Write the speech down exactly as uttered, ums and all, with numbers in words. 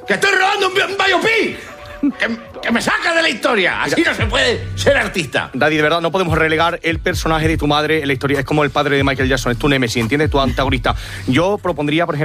¡Que estoy rodando un, un biopic! Que, ¡Que me saca de la historia! Así no se puede ser artista. Daddy, de verdad, no podemos relegar el personaje de tu madre en la historia. Es como el padre de Michael Jackson, es tu némesis, ¿entiendes? Tu antagonista. Yo propondría, por ejemplo,